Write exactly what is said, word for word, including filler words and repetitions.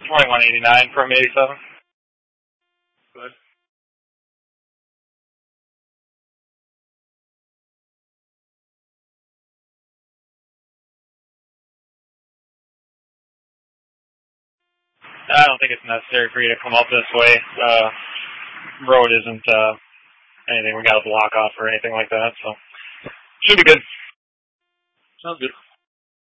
twenty-one eighty-nine from eighty-seven. Good. I don't think it's necessary for you to come up this way. The road isn't uh, anything we got to block off or anything like that, so should be good. Sounds good.